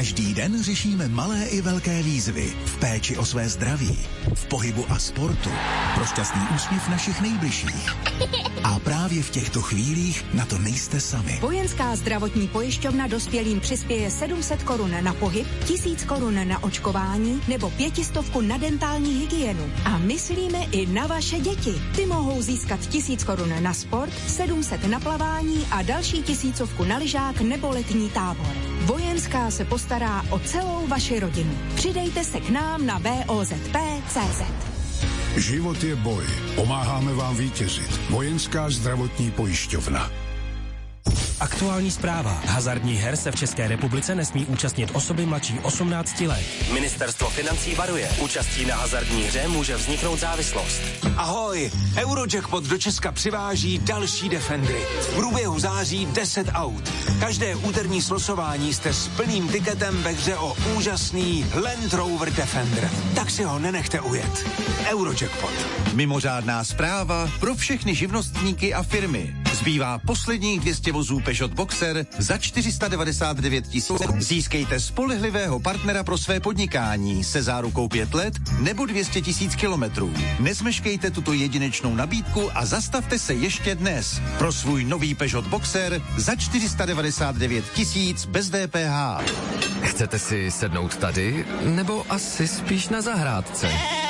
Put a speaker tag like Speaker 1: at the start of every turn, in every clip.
Speaker 1: Každý den řešíme malé i velké výzvy v péči o své zdraví, v pohybu a sportu, pro šťastný úsměv našich nejbližších. A právě v těchto chvílích na to nejste sami.
Speaker 2: Vojenská zdravotní pojišťovna dospělým přispěje 700 korun na pohyb, 1000 korun na očkování nebo 500 na dentální hygienu. A myslíme i na vaše děti. Ty mohou získat 1000 korun na sport, 700 na plavání a další 1000 na lyžák nebo letní tábor. Vojenská se postará o celou vaši rodinu. Přidejte se k nám na VOZP.cz.
Speaker 3: Život je boj. Pomáháme vám vítězit. Vojenská zdravotní pojišťovna.
Speaker 4: Aktuální zpráva. Hazardních her se v České republice nesmí účastnit osoby mladší 18 let. Ministerstvo financí varuje. Účastí na hazardní hře může vzniknout závislost.
Speaker 5: Ahoj, Eurojackpot do Česka přiváží další Defendry. V průběhu září 10 aut. Každé úterní slosování jste s plným tiketem ve hře o úžasný Land Rover Defender. Tak si ho nenechte ujet. Eurojackpot.
Speaker 6: Mimořádná zpráva pro všechny živnostníky a firmy. Zbývá posledních 200 vozů Peugeot Boxer za 499 000. Získejte spolehlivého partnera pro své podnikání se zárukou 5 let nebo 200 000 kilometrů. Nezmeškejte tuto jedinečnou nabídku a zastavte se ještě dnes pro svůj nový Peugeot Boxer za 499 000 bez DPH.
Speaker 7: Chcete si sednout tady nebo asi spíš na zahrádce?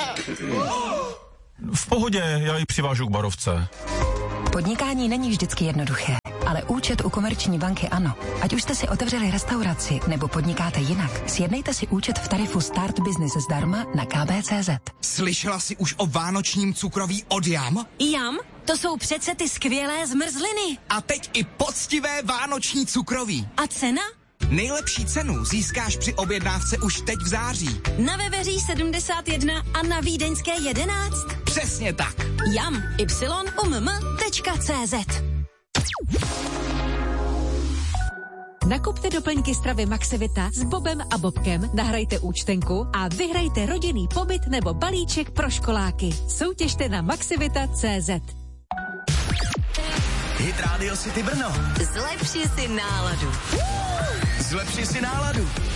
Speaker 8: V pohodě, já ji přivážu k barovce.
Speaker 9: Podnikání není vždycky jednoduché, ale účet u Komerční banky ano. Ať už jste si otevřeli restauraci nebo podnikáte jinak, sjednejte si účet v tarifu Start Business zdarma na kb.cz.
Speaker 10: Slyšela jsi už o vánočním cukroví od Jam?
Speaker 11: Jam? To jsou přece ty skvělé zmrzliny.
Speaker 10: A teď i poctivé vánoční cukroví.
Speaker 11: A cena?
Speaker 10: Nejlepší cenu získáš při objednávce už teď v září.
Speaker 11: Na Veveří 71 a na Vídeňské 11.
Speaker 10: Přesně tak.
Speaker 11: jam.cz.
Speaker 2: Nakupte doplňky stravy Maxivita s Bobem a Bobkem, nahrajte účtenku a vyhrajte rodinný pobyt nebo balíček pro školáky. Soutěžte na maxivita.cz.
Speaker 1: Hit Radio City Brno.
Speaker 11: Zlepši si náladu.
Speaker 1: Zlepši si náladu.